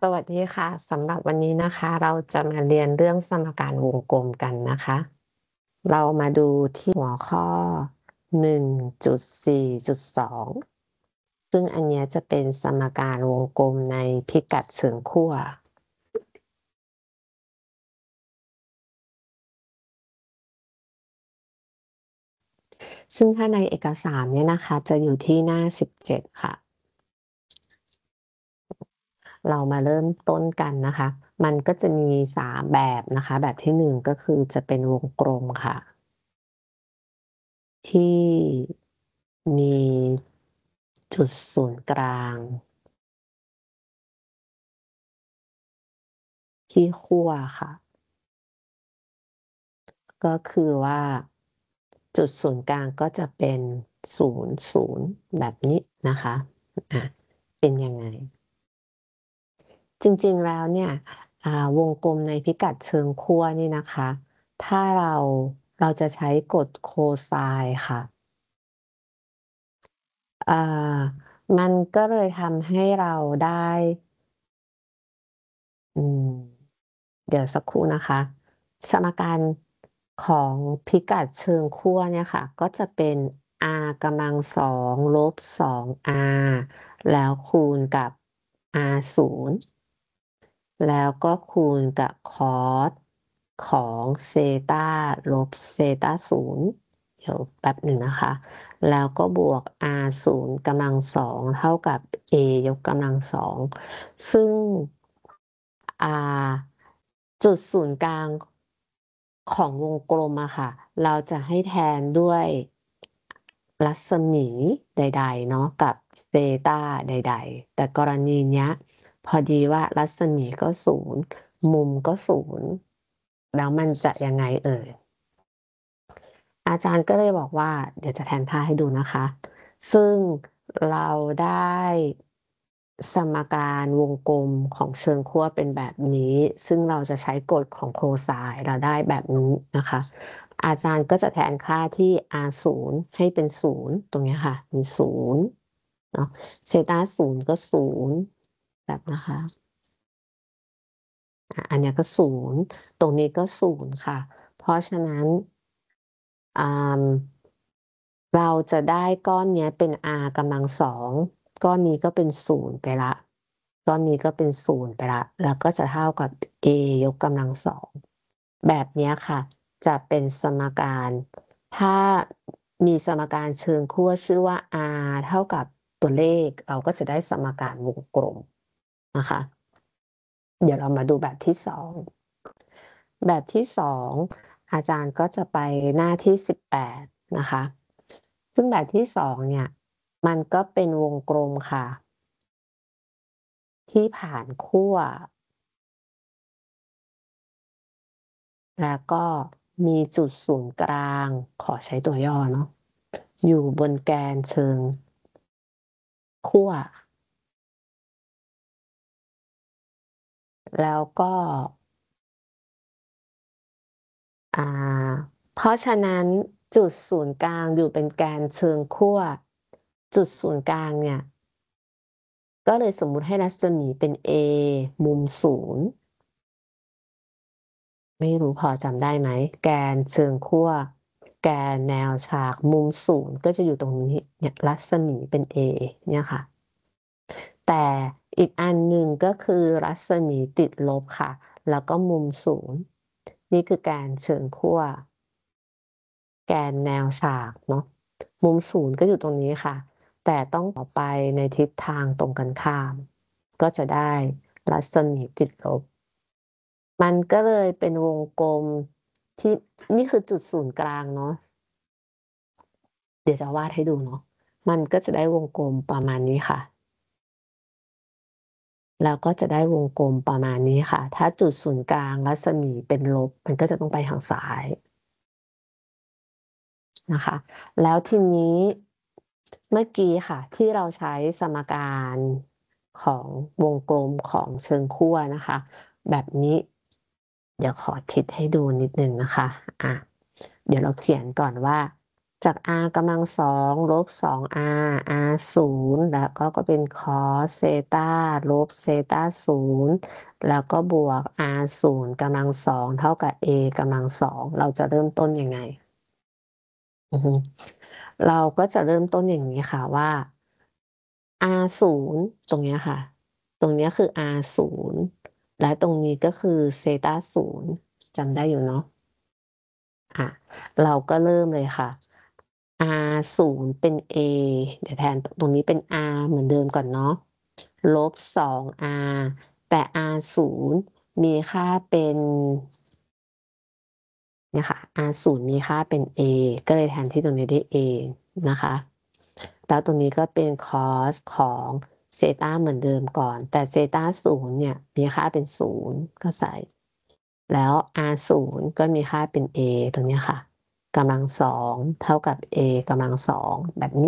สวัสดีค่ะสำหรับวันนี้นะคะเราจะมาเรียนเรื่องสมการวงกลมกันนะคะเรามาดูที่หัวข้อ 1.4.2 ซึ่งอันเนี้ยจะเป็นสมการวงกลมในพิกัดเชิงขั้วซึ่งถ้าในเอกสารเนี่ยนะคะจะอยู่ที่หน้า17ค่ะเรามาเริ่มต้นกันนะคะมันก็จะมี3แบบนะคะแบบที่1ก็คือจะเป็นวงกลมค่ะที่มีจุดศูนย์กลางที่ขั้วค่ะก็คือว่าจุดศูนย์กลางก็จะเป็น0 0แบบนี้นะคะอ่ะเป็นยังไงจริงๆแล้วเนี่ยวงกลมในพิกัดเชิงขั้วนี่นะคะถ้าเราจะใช้กฎโคไซน์ค่ะอ่ามันก็เลยทำให้เราได้อืม เดี๋ยวสักครู่นะคะสมการของพิกัดเชิงขั้วเนี่ยค่ะก็จะเป็น r กำลังสองลบ2r แล้วคูณกับ r ศูนย์แล้วก็คูณกับคอสของเซตาลบเซตาศูนย์เดี๋ยวแป๊บหนึ่งนะคะแล้วก็บวก r ศูนย์กำลังสองเท่ากับ a ยกกำลังสองซึ่ง จุดศูนย์กลางของวงกลมอะค่ะเราจะให้แทนด้วยรัศมีใดๆเนาะกับเซตาใดๆแต่กรณีเนี้ยพอดีว่ารัศมีก็0มุมก็0แล้วมันจะยังไงเอ่ยอาจารย์ก็เลยบอกว่าเดี๋ยวจะแทนค่าให้ดูนะคะซึ่งเราได้สมการวงกลมของเชิงขั้วเป็นแบบนี้ซึ่งเราจะใช้กฎของโคไซน์เราได้แบบนี้นะคะอาจารย์ก็จะแทนค่าที่ r ศูนย์ให้เป็น0ตรงนี้ค่ะมี0เนาะเซตาศูนย์ก็0แบบนะคะอันนี้ก็0ตรงนี้ก็0ค่ะเพราะฉะนั้นอ่า เราจะได้ก้อนเนี้ยเป็น r กำลังสองก้อนนี้ก็เป็น0ไปละก้อนนี้ก็เป็น0ไปละแล้วก็จะเท่ากับ a ยกกำลังสองแบบเนี้ยค่ะจะเป็นสมการถ้ามีสมการเชิงขั้วชื่อว่า r เท่ากับตัวเลขเราก็จะได้สมการวงกลมนะคะเดี๋ยวเรามาดูแบบที่2แบบที่2อาจารย์ก็จะไปหน้าที่18นะคะซึ่งแบบที่2เนี่ยมันก็เป็นวงกลมค่ะที่ผ่านขั้วแล้วก็มีจุดศูนย์กลางขอใช้ตัวย่อเนาะอยู่บนแกนเชิงขั้วแล้วก็อ่าเพราะฉะนั้นจุดศูนย์กลางอยู่เป็นแกนเชิงขั้วจุดศูนย์กลางเนี่ยก็เลยสมมุติให้รัศมีเป็น A มุม0ไม่รู้พอจำได้ไหมแกนเชิงขั้วแกนแนวฉากมุม0ก็จะอยู่ตรงนี้เนี่ยรัศมีเป็น A เนี่ยค่ะแต่อีกอันหนึ่งก็คือรัศมีติดลบค่ะแล้วก็มุม0นี่คือแกนเชิงขั้วแกนแนวฉากเนาะมุม0ก็อยู่ตรงนี้ค่ะแต่ต้องต่อไปในทิศทางตรงกันข้ามก็จะได้รัศมีติดลบ มันก็เลยเป็นวงกลมที่นี่คือจุดศูนย์กลางเนาะเดี๋ยวจะวาดให้ดูเนาะมันก็จะได้วงกลมประมาณนี้ค่ะแล้วก็จะได้วงกลมประมาณนี้ค่ะถ้าจุดศูนย์กลางรัศมีเป็นลบมันก็จะต้องไปทางซ้ายนะคะแล้วทีนี้เมื่อกี้ค่ะที่เราใช้สมการของวงกลมของเชิงขั้วนะคะแบบนี้เดี๋ยวขอทิศให้ดูนิดหนึ่งนะคะอ่ะเดี๋ยวเราเขียนก่อนว่าจาก r กำลังสองลบ 2r r 0แล้วก็เป็น cos เซตาลบเซตา0แล้วก็บวก r 0กำลังสองเท่ากับ a กำลังสองเราจะเริ่มต้นยังไงอือฮึเราก็จะเริ่มต้นอย่างนี้ค่ะว่า r 0ตรงเนี้ยค่ะ ตรงเนี้ยคือ r 0และตรงนี้ก็คือเซตา0จำได้อยู่เนาะค่ะเราก็เริ่มเลยค่ะ r 0เป็น a เดี๋ยวแทนตรงนี้เป็น r เหมือนเดิมก่อนเนาะลบ 2r แต่ r 0มีค่าเป็นเนี่ยค่ะ r 0มีค่าเป็น a ก็เลยแทนที่ตรงนี้ด้วย a นะคะแล้วตรงนี้ก็เป็น cos ของเซตาเหมือนเดิมก่อนแต่เซตา0เนี่ยมีค่าเป็น0ก็ใส่แล้ว r 0ก็มีค่าเป็น a ตรงเนี้ยค่ะกำลังสองเท่ากับ a กำลังสองแบบนี้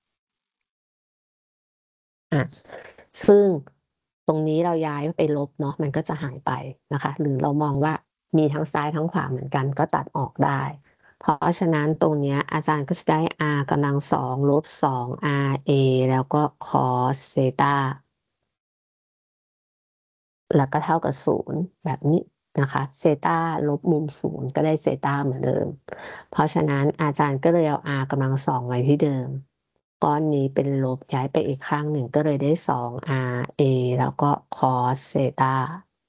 ซึ่งตรงนี้เราย้ายไปลบเนาะมันก็จะหายไปนะคะหรือเรามองว่ามีทั้งซ้ายทั้งขวาเหมือนกันก็ตัดออกได้เพราะฉะนั้นตรงเนี้ยอาจารย์ก็จะได้ r กำลังสองลบ2 r a แล้วก็ cos เซตาแล้วก็เท่ากับ0แบบนี้นะคะเซตาลบมุม0ก็ได้เซตาเหมือนเดิมเพราะฉะนั้นอาจารย์ก็เลยเอา r กำลังสองไว้ที่เดิมก้อนนี้เป็นลบย้ายไปอีกข้างหนึ่งก็เลยได้2 r a แล้วก็ cos เซตา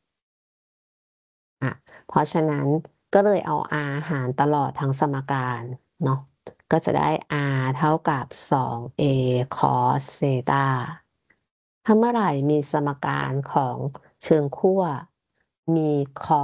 เพราะฉะนั้นก็เลยเอา r หารตลอดทั้งสมการเนาะก็จะได้ r เท่ากับ2a cos เซตาถ้าเมื่อไหร่มีสมการของเชิงขั้วมี cos